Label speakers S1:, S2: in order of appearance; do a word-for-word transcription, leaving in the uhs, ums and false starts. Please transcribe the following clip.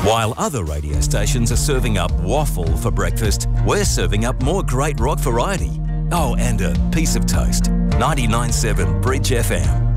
S1: While other radio stations are serving up waffle for breakfast, we're serving up more great rock variety. Oh, and a piece of toast. ninety-nine point seven Bridge F M.